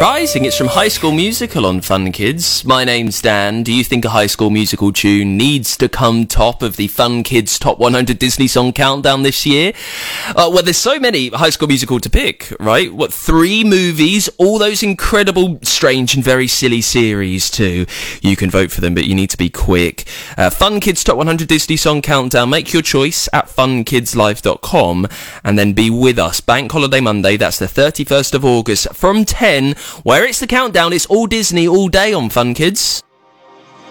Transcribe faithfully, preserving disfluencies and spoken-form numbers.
Surprising, it's from High School Musical on Fun Kids. My name's Dan. Do you think a High School Musical tune needs to come top of the Fun Kids Top one hundred Disney Song Countdown this year? Uh, well, there's so many High School Musical to pick, right? What, three movies, all those incredible, strange and very silly series too. You can vote for them, but you need to be quick. Uh, Fun Kids Top one hundred Disney Song Countdown. Make your choice at fun kids live dot com and then be with us. Bank Holiday Monday, that's the thirty-first of August from ten, where it's the countdown. It's all Disney all day on Fun Kids.